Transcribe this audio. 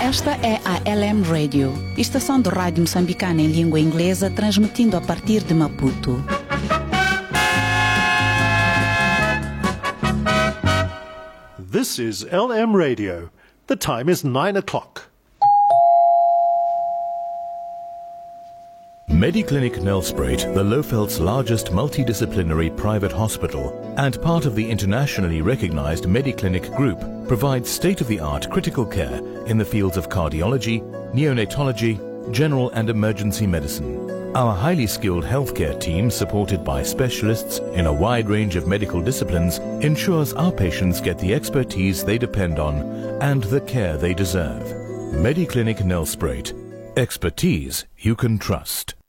Esta é a LM Radio, estação de rádio moçambicana em língua inglesa, transmitindo a partir de Maputo. This is LM Radio. The time is 9 o'clock. Mediclinic Nelspruit, the Lohveld's largest multidisciplinary private hospital and part of the internationally recognized Mediclinic Group, provides state-of-the-art critical care in the fields of cardiology, neonatology, general and emergency medicine. Our highly skilled healthcare team, supported by specialists in a wide range of medical disciplines, ensures our patients get the expertise they depend on and the care they deserve. Mediclinic Nelspruit. Expertise you can trust.